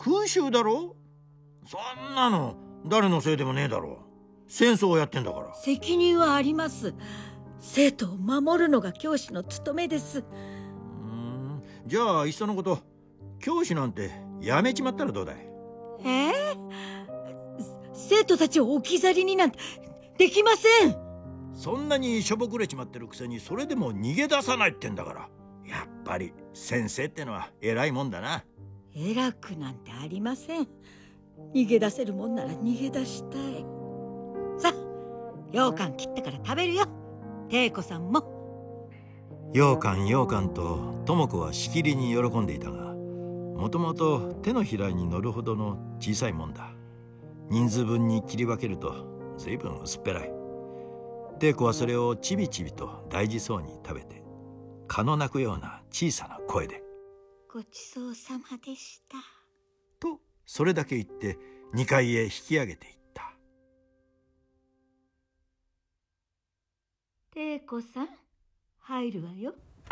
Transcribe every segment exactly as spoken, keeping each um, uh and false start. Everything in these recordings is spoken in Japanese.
空襲だろ。そんなの誰のせいでもねえだろ。戦争をやってんだから。 責任はあります。生徒を守るのが教師の務めです。 うーん、じゃあいっそのこと教師なんてやめちまったらどうだい。 えー、生徒たちを置き去りになんてできません。 そんなにしょぼくれちまってるくせにそれでも逃げ出さないってんだから。やっぱり先生ってのは偉いもんだな。 偉くなんてありません。逃げ出せるもんなら逃げ出したい。さあ、羊羹切ってから食べるよ。貞子さんも。 羊羹羊羹と智子はしきりに喜んでいたが、もともと手のひらに乗るほどの小さいもんだ。人数分に切り分けるとずいぶん薄っぺらい。貞子はそれをちびちびと大事そうに食べて、蚊の鳴くような小さな声でごちそうさまでしたとそれだけ言ってにかいへ引き上げていった。 貞子さん、入るわよ。あ、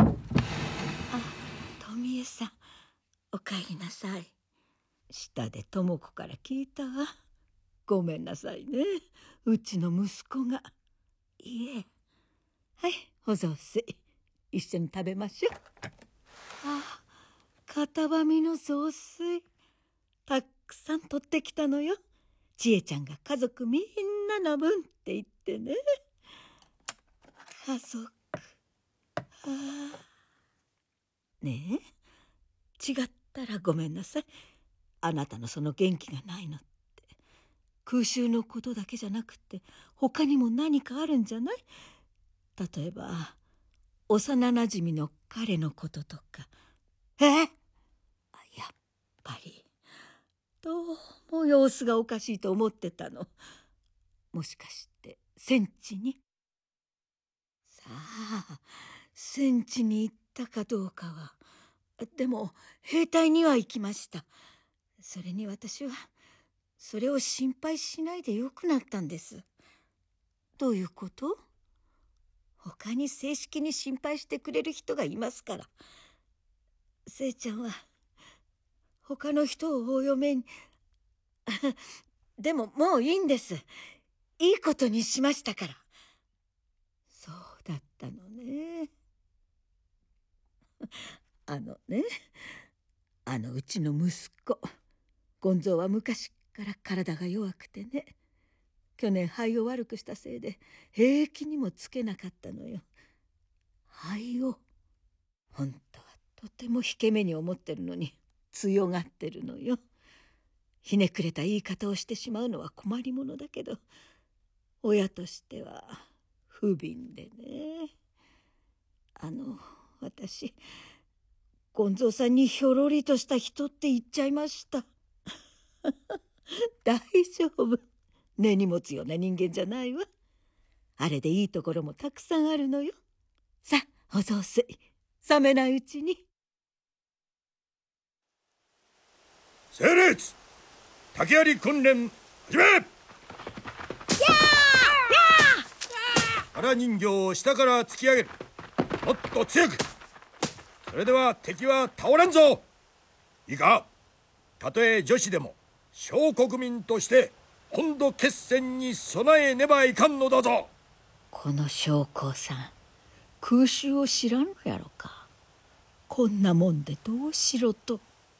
富江さん、お帰りなさい。下で智子から聞いたわ。ごめんなさいね、うちの息子が。いえ、はい、お雑炊一緒に食べましょう。あ、片ばみの雑炊たくさん取ってきたのよ。千恵ちゃんが家族みんなの分って言ってね。家族、ああ、ねえ、違ったらごめんなさい。あなたのその元気がないのって空襲のことだけじゃなくて他にも何かあるんじゃない？例えば幼なじみの彼のこととか。え？やっぱりどうも様子がおかしいと思ってたの。もしかして戦地に？さあ、戦地に行ったかどうかは。でも兵隊には行きました。それに私はそれを心配しないでよくなったんです。どういうこと？他に正式に心配してくれる人がいますから。せいちゃんは他の人をお嫁にでももういいんです。いいことにしましたから。そうだったのね。あのね、あのうちの息子ゴンゾーは昔から体が弱くてね、去年肺を悪くしたせいで兵役にもつけなかったのよ。肺を本当はとても引け目に思ってるのに強がってるのよ。ひねくれた言い方をしてしまうのは困りものだけど、親としては不憫でね。あの私ゴンゾーさんにひょろりとした人って言っちゃいました。大丈夫、根に持つような人間じゃないわ。あれでいいところもたくさんあるのよ。さあ、お雑炊冷めないうちに。 整列、竹槍訓練始め。やーやー腹人形を下から突き上げる。もっと強く。それでは敵は倒れんぞ。いいか、たとえ女子でも小国民として本土決戦に備えねばいかんのだぞ。 この将校さん、空襲を知らんのやろか。こんなもんでどうしろと。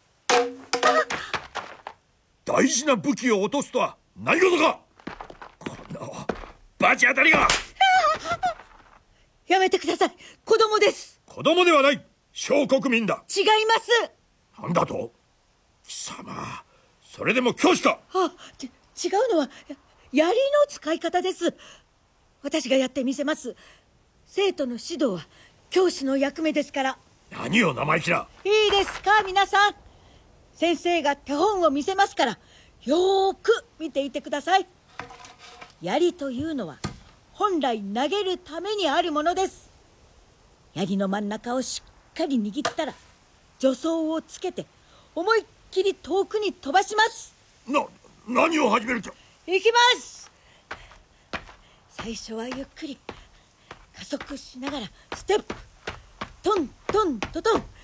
大事な武器を落とすとは何事か。こんなバチ当たりが。 やめてください、子供です。 子供ではない、小国民だ。 違います。 なんだと？貴様、それでも教師か？ あ、ち違うのは槍の使い方です。私がやってみせます。生徒の指導は教師の役目ですから。 何を生意気な。 いいですか皆さん、先生が手本を見せますからよーく見ていてください。槍というのは本来投げるためにあるものです。槍の真ん中をしっかり握ったら助走をつけて思いっきり遠くに飛ばします。 な、何を始めるか。 いきます。最初はゆっくり加速しながらステップトントントトン